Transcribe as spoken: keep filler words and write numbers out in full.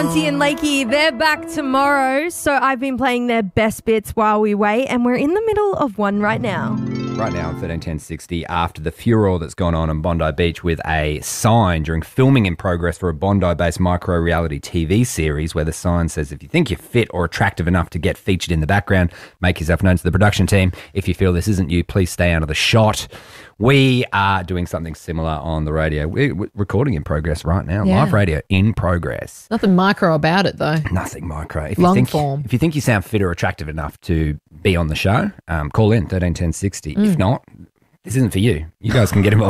Nancy and Lakey, they're back tomorrow. So I've been playing their best bits while we wait, and we're in the middle of one right now. Right now on thirteen ten sixty, after the furore that's gone on in Bondi Beach with a sign during filming in progress for a Bondi-based micro-reality T V series where the sign says, if you think you're fit or attractive enough to get featured in the background, make yourself known to the production team. If you feel this isn't you, please stay out of the shot. We are doing something similar on the radio. We're, we're recording in progress right now. Yeah. Live radio in progress. Nothing micro about it, though. Nothing micro. If Long you think, form. If you think you sound fit or attractive enough to be on the show, um, call in thirteen ten sixty. Mm. If not, this isn't for you. You guys can get involved.